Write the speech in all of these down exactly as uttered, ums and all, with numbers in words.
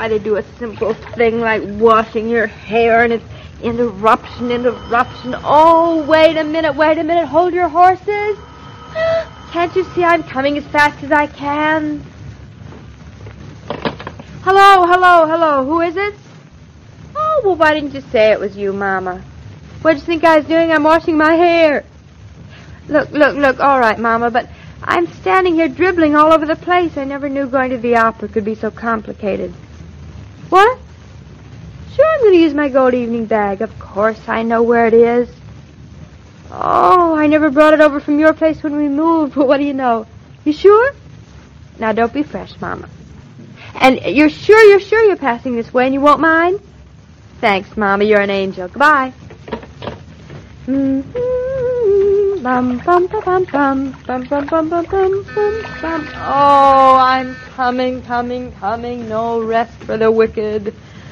try to do a simple thing like washing your hair, and it's interruption, interruption. Oh, wait a minute, wait a minute. Hold your horses. Can't you see I'm coming as fast as I can? Hello, hello, hello. Who is it? Oh, well, why didn't you say it was you, Mama? What did you think I was doing? I'm washing my hair. Look, look, look. All right, Mama, but I'm standing here dribbling all over the place. I never knew going to the opera could be so complicated. What? Sure, I'm going to use my gold evening bag. Of course, I know where it is. Oh, I never brought it over from your place when we moved. Well, what do you know? You sure? Now, don't be fresh, Mama. And you're sure, you're sure you're passing this way and you won't mind? Thanks, Mama. You're an angel. Goodbye. Mm-hmm. Bum, bum, bum, bum, bum, bum, bum, bum, bum, bum, bum. Oh, I'm coming, coming, coming. No rest for the wicked.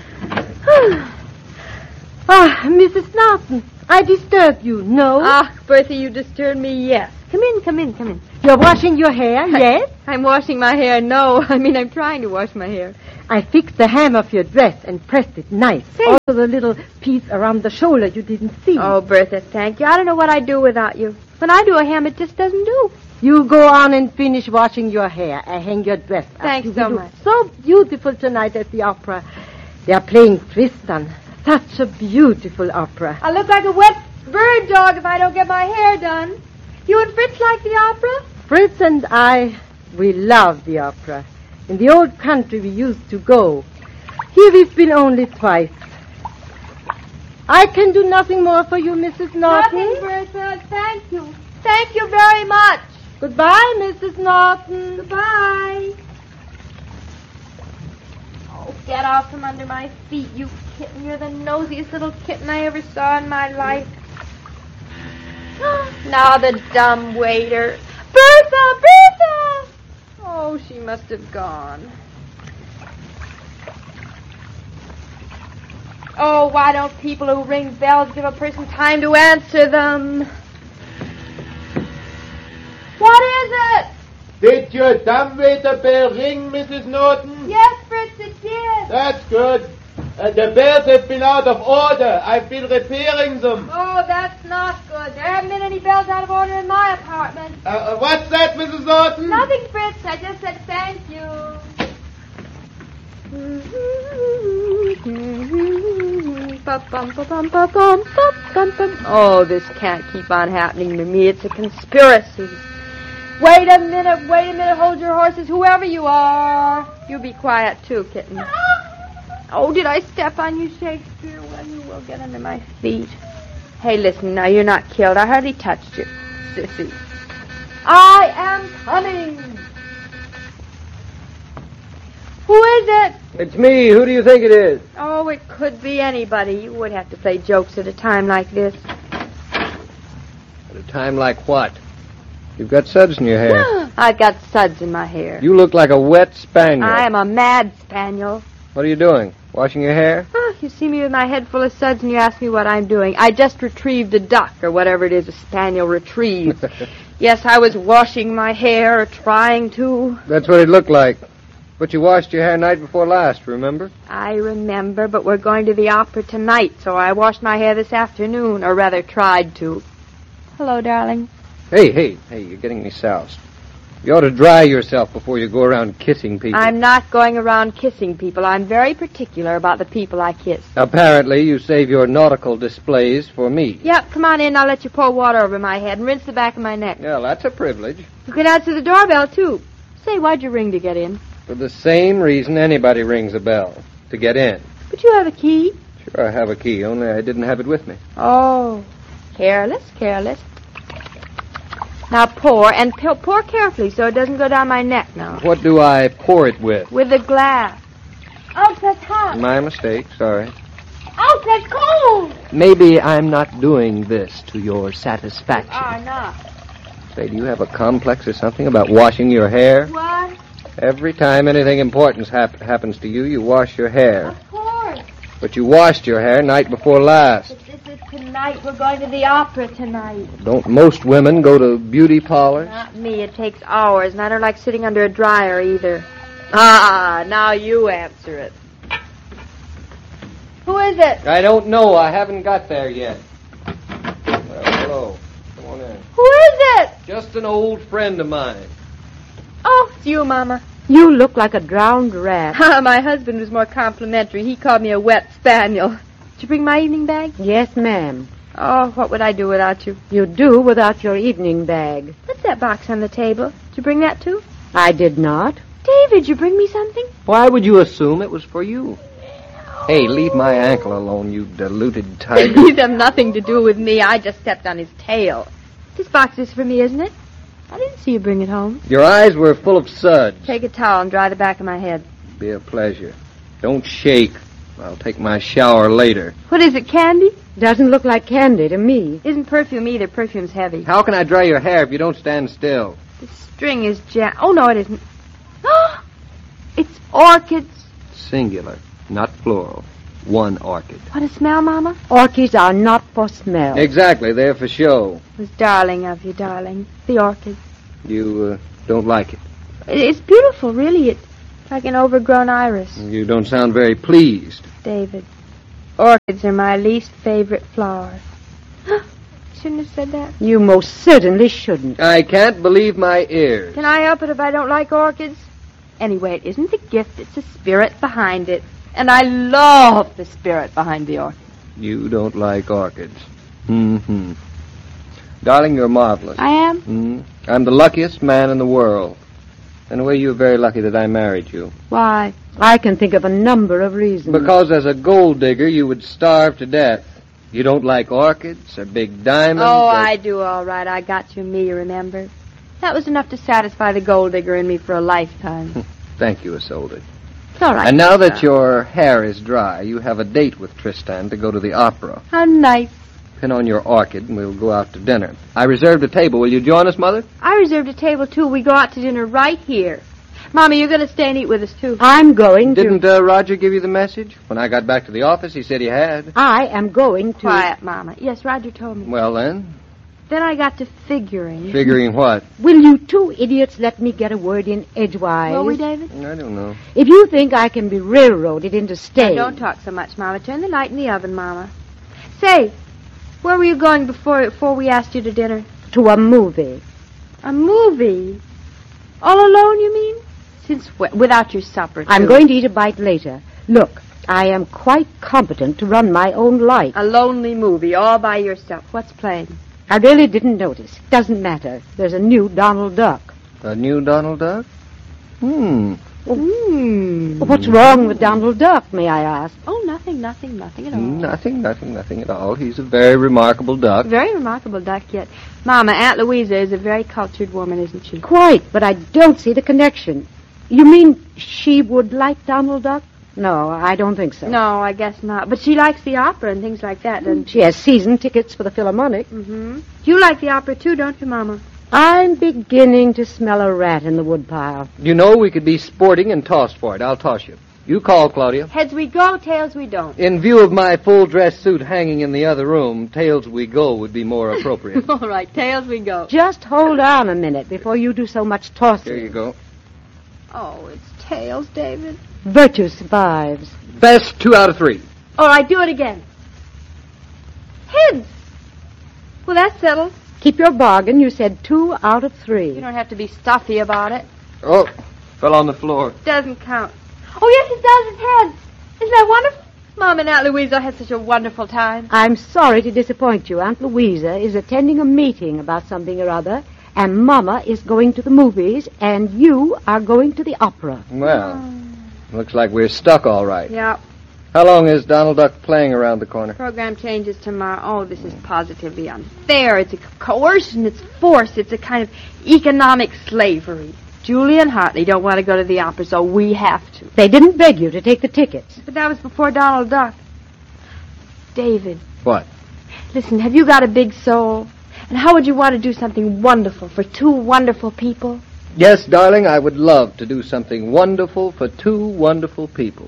Ah, Missus Norton, I disturb you, no? Ah, Bertha, you disturbed me, yes. Come in, come in, come in. You're washing your hair, yes? I'm washing my hair, no. I mean, I'm trying to wash my hair. I fixed the hem of your dress and pressed it nice. Thank Also the little piece around the shoulder you didn't see. Oh, Bertha, thank you. I don't know what I'd do without you. When I do a hem, it just doesn't do. You go on and finish washing your hair. I hang your dress up. Thanks you so look much. So beautiful tonight at the opera. They are playing Tristan. Such a beautiful opera. I'll look like a wet bird dog if I don't get my hair done. You and Fritz like the opera? Fritz and I, we love the opera. In the old country we used to go. Here we've been only twice. I can do nothing more for you, Missus Norton. Nothing, Bertha. Thank you. Thank you very much. Goodbye, Missus Norton. Goodbye. Oh, get off from under my feet, you kitten. You're the nosiest little kitten I ever saw in my life. Now the dumb waiter. Bertha! Bertha! Oh, she must have gone. Oh, why don't people who ring bells give a person time to answer them? What is it? Did your dumbwaiter bell ring, Missus Norton? Yes, Fritz, it did. That's good. Uh, the bells have been out of order. I've been repairing them. Oh, that's not good. There haven't been any bells out of order in my apartment. Uh, uh, what's that, Missus Norton? Nothing, Fritz. I just said thank you. Oh, this can't keep on happening to me. It's a conspiracy. Wait a minute, wait a minute. Hold your horses, whoever you are. You be quiet, too, kitten. Oh, did I step on you, Shakespeare? Well, you will get under my feet. Hey, listen, now, you're not killed. I hardly touched you, sissy. I am coming. Who is it? It's me. Who do you think it is? Oh, it could be anybody. You would have to play jokes at a time like this. At a time like what? You've got suds in your hair. I've got suds in my hair. You look like a wet spaniel. I am a mad spaniel. What are you doing? Washing your hair? Oh, you see me with my head full of suds and you ask me what I'm doing. I just retrieved a duck, or whatever it is a spaniel retrieves. Yes, I was washing my hair, or trying to. That's what it looked like. But you washed your hair night before last, remember? I remember, but we're going to the opera tonight, so I washed my hair this afternoon, or rather tried to. Hello, darling. Hey, hey, hey, you're getting me soused. You ought to dry yourself before you go around kissing people. I'm not going around kissing people. I'm very particular about the people I kiss. Apparently, you save your nautical displays for me. Yep, come on in. I'll let you pour water over my head and rinse the back of my neck. Yeah, that's a privilege. You can answer the doorbell, too. Say, why'd you ring to get in? For the same reason anybody rings a bell, to get in. But you have a key. Sure, I have a key, only I didn't have it with me. Oh, careless, careless. Now pour, and pour carefully so it doesn't go down my neck now. What do I pour it with? With a glass. Oh, that's hot. My mistake, sorry. Oh, that's cold. Maybe I'm not doing this to your satisfaction. You are not. Say, do you have a complex or something about washing your hair? What? Every time anything important hap- happens to you, you wash your hair. Of course. But you washed your hair night before last. But this is tonight. We're going to the opera tonight. Don't most women go to beauty parlors? Not me. It takes hours, and I don't like sitting under a dryer either. Ah, now you answer it. Who is it? I don't know. I haven't got there yet. Well, hello. Come on in. Who is it? Just an old friend of mine. Oh, it's you, Mama. You look like a drowned rat. My husband was more complimentary. He called me a wet spaniel. Did you bring my evening bag? Yes, ma'am. Oh, what would I do without you? You do without your evening bag. What's that box on the table? Did you bring that too? I did not. David, you bring me something? Why would you assume it was for you? Hey, leave my ankle alone, you deluded tiger. These have nothing to do with me. I just stepped on his tail. This box is for me, isn't it? I didn't see you bring it home. Your eyes were full of suds. Take a towel and dry the back of my head. Be a pleasure. Don't shake. I'll take my shower later. What is it, candy? Doesn't look like candy to me. Isn't perfume either. Perfume's heavy. How can I dry your hair if you don't stand still? The string is jam... Oh, no, it isn't. It's orchids. Singular, not plural. One orchid. What a smell, Mama. Orchids are not for smell. Exactly, they're for show. It was darling of you, darling. The orchid. You uh, don't like it. It's beautiful, really. It's like an overgrown iris. You don't sound very pleased. David, orchids are my least favorite flower. Shouldn't have said that. You most certainly shouldn't. I can't believe my ears. Can I help it if I don't like orchids? Anyway, it isn't the gift, it's the spirit behind it. And I love the spirit behind the orchid. You don't like orchids. Mm-hmm. Darling, you're marvelous. I am? Mm. I'm the luckiest man in the world. In a way, you're very lucky that I married you. Why? I can think of a number of reasons. Because as a gold digger, you would starve to death. You don't like orchids or big diamonds. Oh, or... I do all right. I got you me, remember? That was enough to satisfy the gold digger in me for a lifetime. Thank you, Isolde. It's all right. And now that your hair is dry, you have a date with Tristan to go to the opera. How nice. Pin on your orchid, and we'll go out to dinner. I reserved a table. Will you join us, Mother? I reserved a table, too. We go out to dinner right here. Mommy, you're going to stay and eat with us, too. I'm going to... Didn't uh, Roger give you the message? When I got back to the office, he said he had. I am going to... Quiet, Mama. Yes, Roger told me. Well, then, Then I got to figuring. figuring what? Will you two idiots let me get a word in edgewise? Will we, David? I don't know. If you think I can be railroaded into staying... Now, don't talk so much, Mama. Turn the light in the oven, Mama. Say, where were you going before before we asked you to dinner? To a movie. A movie? All alone, you mean? Since wh- without your supper, too. I'm going to eat a bite later. Look, I am quite competent to run my own life. A lonely movie, all by yourself. What's playing? I really didn't notice. Doesn't matter. There's a new Donald Duck. A new Donald Duck? Hmm. Hmm. What's wrong with Donald Duck, may I ask? Oh, nothing, nothing, nothing at all. Nothing, nothing, nothing at all. He's a very remarkable duck. Very remarkable duck, yet. Mama, Aunt Louisa is a very cultured woman, isn't she? Quite, but I don't see the connection. You mean she would like Donald Duck? No, I don't think so. No, I guess not. But she likes the opera and things like that, doesn't she? She has season tickets for the Philharmonic. Mm-hmm. You like the opera, too, don't you, Mama? I'm beginning to smell a rat in the woodpile. You know, we could be sporting and tossed for it. I'll toss you. You call, Claudia. Heads we go, tails we don't. In view of my full dress suit hanging in the other room, tails we go would be more appropriate. All right, tails we go. Just hold on a minute before you do so much tossing. Here you go. Oh, it's tails, David. Virtue survives. Best two out of three. All right, do it again. Heads. Well, that's settled. Keep your bargain. You said two out of three. You don't have to be stuffy about it. Oh, fell on the floor. Doesn't count. Oh, yes, it does. It's heads. Isn't that wonderful? Mom and Aunt Louisa had such a wonderful time. I'm sorry to disappoint you. Aunt Louisa is attending a meeting about something or other, and Mama is going to the movies, and you are going to the opera. Well, looks like we're stuck all right. Yeah. How long is Donald Duck playing around the corner? Program changes tomorrow. Oh, this is positively unfair. It's a coercion. It's force. It's a kind of economic slavery. Julie and Hartley don't want to go to the opera, so we have to. They didn't beg you to take the tickets. But that was before Donald Duck. David. What? Listen, have you got a big soul? And how would you want to do something wonderful for two wonderful people? Yes, darling, I would love to do something wonderful for two wonderful people.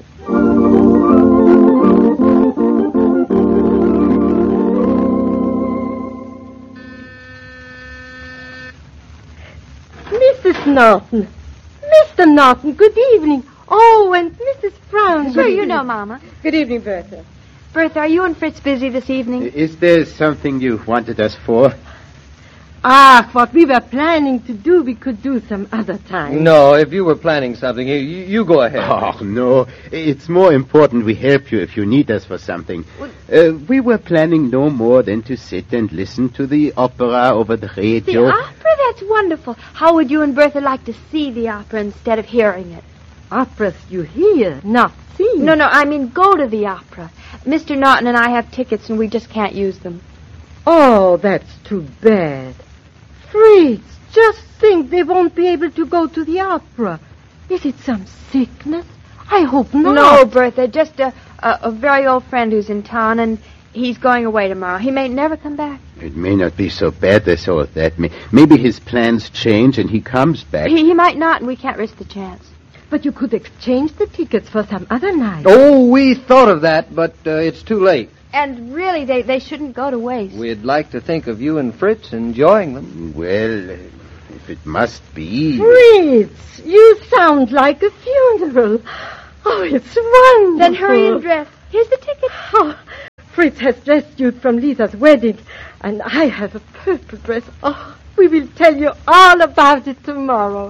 Missus Norton. Mister Norton, good evening. Oh, and Missus Brown. Sure, you know, Mama. Good evening, Bertha. Bertha, are you and Fritz busy this evening? Is there something you wanted us for? Ah, what we were planning to do, we could do some other time. No, if you were planning something, you, you go ahead. Oh, no. It's more important we help you if you need us for something. Uh, we were planning no more than to sit and listen to the opera over the The radio. opera? That's wonderful. How would you and Bertha like to see the opera instead of hearing it? Operas you hear, not see. No, no, I mean go to the opera. Mister Norton and I have tickets and we just can't use them. Oh, that's too bad. Fritz, just think they won't be able to go to the opera. Is it some sickness? I hope not. No, Bertha, just a, a, a very old friend who's in town, and he's going away tomorrow. He may never come back. It may not be so bad as all that. May- Maybe his plans change and he comes back. He, he might not, and we can't risk the chance. But you could exchange the tickets for some other night. Oh, we thought of that, but uh, it's too late. And really, they, they shouldn't go to waste. We'd like to think of you and Fritz enjoying them. Well, if it must be... Fritz, you sound like a funeral. Oh, it's wonderful. Then hurry and dress. Here's the ticket. Oh, Fritz has dressed you from Lisa's wedding, and I have a purple dress. Oh, we will tell you all about it tomorrow.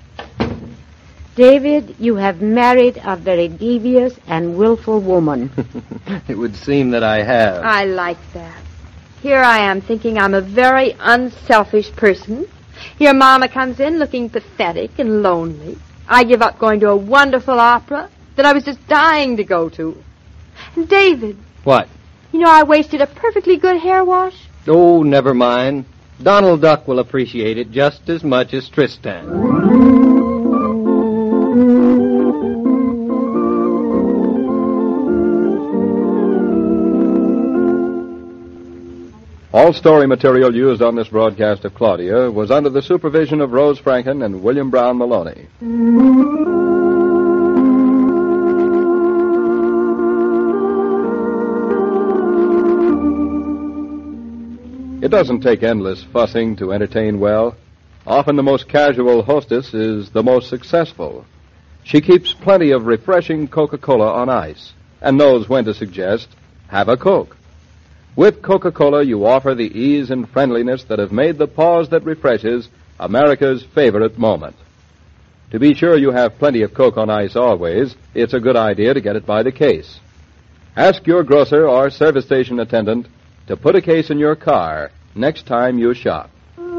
David, you have married a very devious and willful woman. It would seem that I have. I like that. Here I am thinking I'm a very unselfish person. Here Mama comes in looking pathetic and lonely. I give up going to a wonderful opera that I was just dying to go to. And David, What? you know I wasted a perfectly good hair wash. Oh, never mind. Donald Duck will appreciate it just as much as Tristan. All story material used on this broadcast of Claudia was under the supervision of Rose Franken and William Brown Maloney. It doesn't take endless fussing to entertain well. Often the most casual hostess is the most successful. She keeps plenty of refreshing Coca-Cola on ice and knows when to suggest, have a Coke. With Coca-Cola, you offer the ease and friendliness that have made the pause that refreshes America's favorite moment. To be sure you have plenty of Coke on ice always, it's a good idea to get it by the case. Ask your grocer or service station attendant to put a case in your car next time you shop.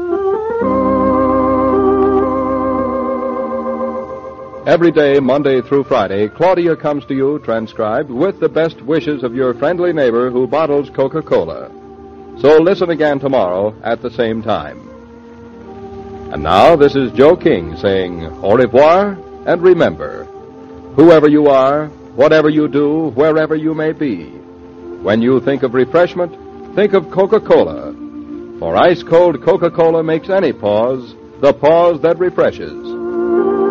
Every day, Monday through Friday, Claudia comes to you transcribed with the best wishes of your friendly neighbor who bottles Coca-Cola. So listen again tomorrow at the same time. And now, this is Joe King saying au revoir, and remember, whoever you are, whatever you do, wherever you may be, when you think of refreshment, think of Coca-Cola. For ice-cold Coca-Cola makes any pause the pause that refreshes.